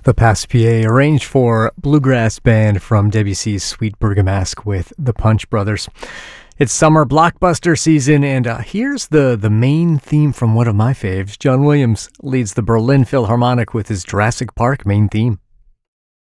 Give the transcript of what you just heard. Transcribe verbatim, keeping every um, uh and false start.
The Passepied, arranged for bluegrass band from Debussy's Sweet Bergamasque with the Punch Brothers. It's summer blockbuster season, and uh, here's the, the main theme from one of my faves. John Williams leads the Berlin Philharmonic with his Jurassic Park main theme.